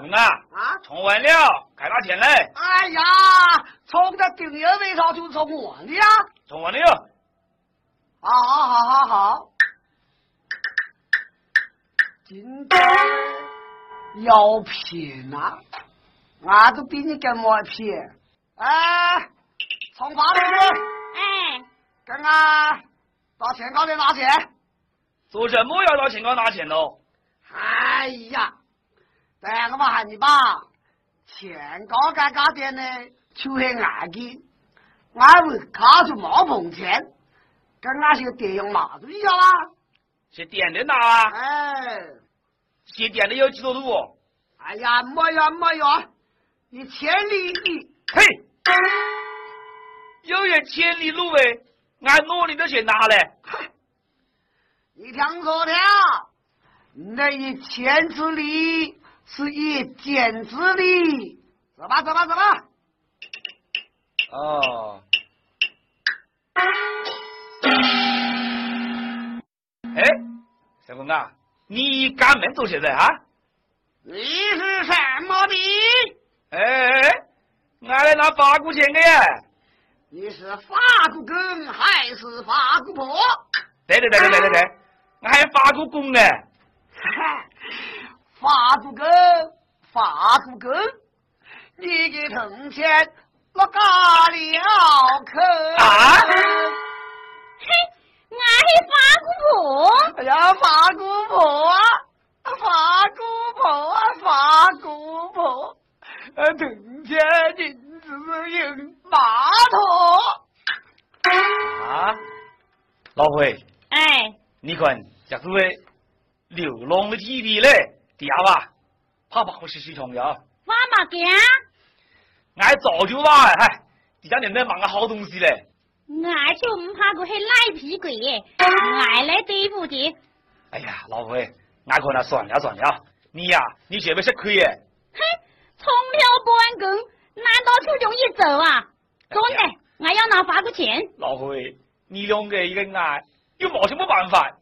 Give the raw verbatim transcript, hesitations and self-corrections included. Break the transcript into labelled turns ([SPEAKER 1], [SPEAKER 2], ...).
[SPEAKER 1] 公啊，啊，充完了，该拿钱嘞。
[SPEAKER 2] 哎呀，充的顶月为啥就充完了呀？
[SPEAKER 1] 充完了哟。
[SPEAKER 2] 好好好好好，今天要骗啊，俺都比你更没骗。哎，充发了没？
[SPEAKER 3] 哎，
[SPEAKER 2] 跟俺到钱高里拿钱。
[SPEAKER 1] 做什么要到钱高拿钱喽？
[SPEAKER 2] 哎呀，等我们喊你吧，钱高干干点呢，就是俺的，俺们卡住没碰钱，跟俺些电用哪子一样啦？
[SPEAKER 1] 是电的拿啊？
[SPEAKER 2] 哎，
[SPEAKER 1] 是电的有几多路？
[SPEAKER 2] 哎呀，没有没有，你千里地，
[SPEAKER 1] 嘿，有人千里路呗，俺努力都先拿嘞。
[SPEAKER 2] 你听说的，那一千之里是一剪之里，走吧走吧走吧。
[SPEAKER 1] 哦。哎，小公啊，你干门做现在啊？
[SPEAKER 2] 你是什么的？
[SPEAKER 1] 哎，俺来拿法国钱的耶。
[SPEAKER 2] 你是法国公还是法国婆？
[SPEAKER 1] 对对对对对对对，俺还法国公呢。
[SPEAKER 2] 法国公，法国公，你给铜钱落嘎了可？
[SPEAKER 1] 啊？
[SPEAKER 3] 嘿，俺是法国婆。
[SPEAKER 2] 哎呀，法国婆啊，法国婆啊，法国婆，呃，铜钱银子用码头。
[SPEAKER 1] 啊，老慧。
[SPEAKER 3] 哎。
[SPEAKER 1] 你看，这是为流浪的弟弟嘞，底下吧，怕怕会失去重要。
[SPEAKER 3] 发嘛干？
[SPEAKER 1] 俺早就话，嗨，底下人在忙个好东西嘞。
[SPEAKER 3] 俺就唔怕过去赖皮鬼耶，俺来对付的。
[SPEAKER 1] 哎呀，老慧，俺看那算了算了，你呀、啊，你学不吃亏耶。
[SPEAKER 3] 嘿，从了半更，难道就容易走啊？真的，俺要拿法国钱。
[SPEAKER 1] 老慧，你两个一个俺。又没什么办法，